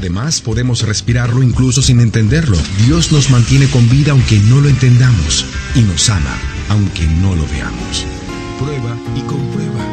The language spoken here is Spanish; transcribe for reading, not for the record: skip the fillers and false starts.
Además, podemos respirarlo incluso sin entenderlo. Dios nos mantiene con vida aunque no lo entendamos y nos ama aunque no lo veamos. Prueba y comprueba.